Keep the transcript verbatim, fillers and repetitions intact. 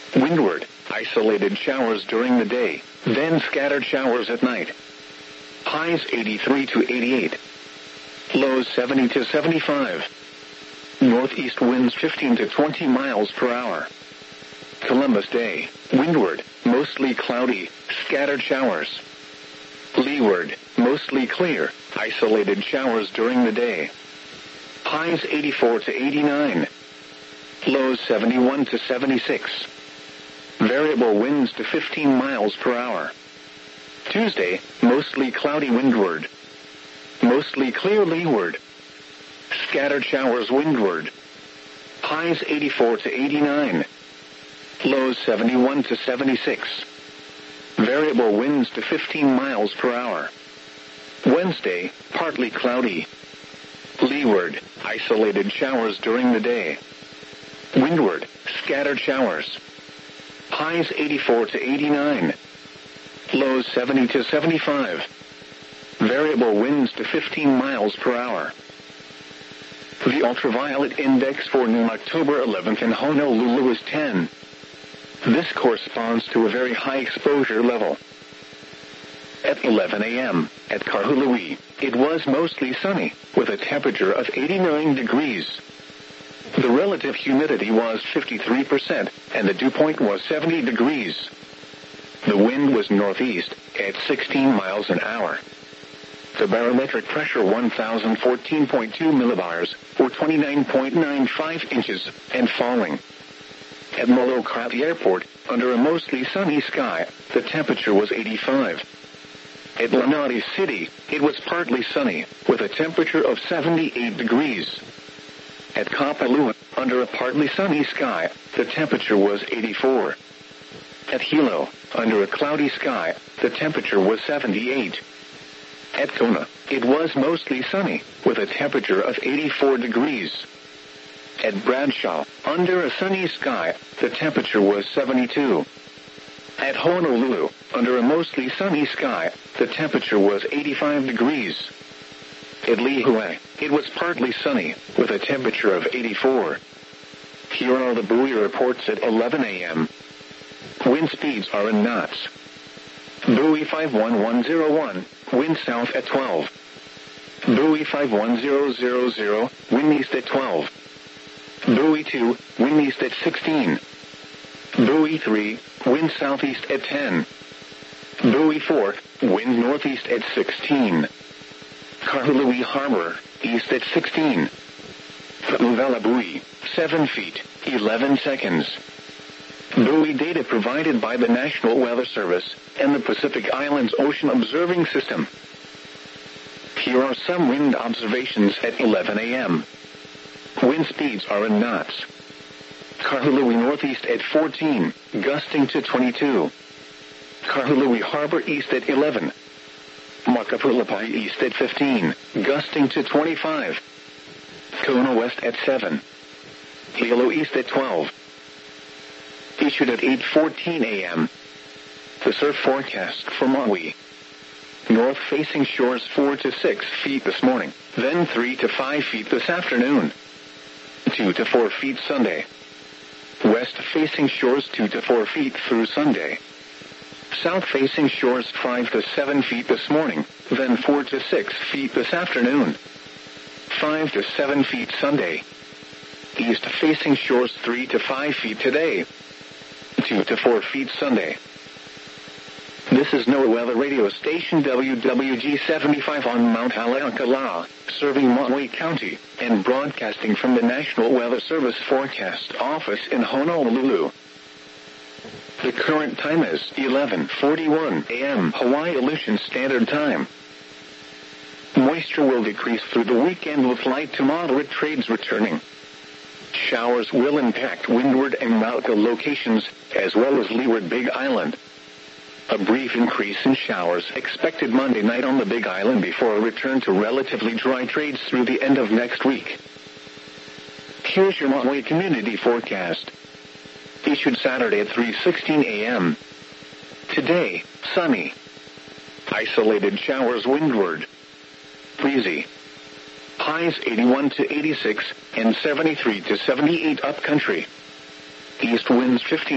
Windward, isolated showers during the day, then scattered showers at night. Highs eighty-three to eighty-eight. Lows seventy to seventy-five. Northeast winds fifteen to twenty miles per hour. Columbus Day, windward, mostly cloudy, scattered showers. Leeward, mostly clear, isolated showers during the day. Highs eighty-four to eighty-nine. Lows seventy-one to seventy-six. Variable winds to fifteen miles per hour. Tuesday, mostly cloudy windward. Mostly clear leeward. Scattered showers windward. Highs eighty-four to eighty-nine. Lows seventy-one to seventy-six. Variable winds to fifteen miles per hour. Wednesday, partly cloudy. Leeward, isolated showers during the day. Windward, scattered showers. Highs eighty-four to eighty-nine. Lows seventy to seventy-five. Variable winds to fifteen miles per hour. The ultraviolet index for noon October eleventh in Honolulu is ten. This corresponds to a very high exposure level. At eleven a.m., at Kahului, it was mostly sunny, with a temperature of eighty-nine degrees. The relative humidity was fifty-three percent, and the dew point was seventy degrees. The wind was northeast, at sixteen miles an hour. The barometric pressure one thousand fourteen point two millibars, or twenty-nine point nine five inches, and falling. At Molokai Airport, under a mostly sunny sky, the temperature was eighty-five. At Lanai City, it was partly sunny, with a temperature of seventy-eight degrees. At Kapalua, under a partly sunny sky, the temperature was eighty-four. At Hilo, under a cloudy sky, the temperature was seventy-eight. At Kona, it was mostly sunny, with a temperature of eighty-four degrees. At Bradshaw, under a sunny sky, the temperature was seventy-two. At Honolulu, under a mostly sunny sky, the temperature was eighty-five degrees. At Lihue, it was partly sunny, with a temperature of eighty-four. Here are the buoy reports at eleven a.m. Wind speeds are in knots. Buoy five one one zero one, wind south at twelve. Buoy five one zero zero zero, wind east at twelve. Buoy two, wind east at sixteen. Buoy three, wind southeast at ten. Buoy four, wind northeast at sixteen. Kahului Harbor, east at sixteen. Uvela Buoy, seven feet, eleven seconds. Buoy data provided by the National Weather Service and the Pacific Islands Ocean Observing System. Here are some wind observations at eleven a.m. Wind speeds are in knots. Kahului northeast at fourteen, gusting to twenty-two. Kahului Harbor east at eleven. Makapulapai east at fifteen, gusting to twenty-five. Kona west at seven. Hilo east at twelve. Issued at eight fourteen a.m. The surf forecast for Maui. North-facing shores four to six feet this morning, then three to five feet this afternoon. two to four feet Sunday. West-facing shores two to four feet through Sunday. South-facing shores five to seven feet this morning, then four to six feet this afternoon. five to seven feet Sunday. East-facing shores three to five feet today. two to four feet Sunday. This is NOAA Weather Radio Station W W G seventy-five on Mount Haleakala, serving Maui County, and broadcasting from the National Weather Service Forecast Office in Honolulu. The current time is eleven forty-one a.m. Hawaii Aleutian Standard Time. Moisture will decrease through the weekend with light to moderate trades returning. Showers will impact windward and Mauka locations, as well as leeward Big Island. A brief increase in showers expected Monday night on the Big Island before a return to relatively dry trades through the end of next week. Here's your Maui community forecast. Issued Saturday at three sixteen a.m. Today, sunny. Isolated showers windward. Breezy. Highs eighty-one to eighty-six and seventy-three to seventy-eight upcountry. East winds fifteen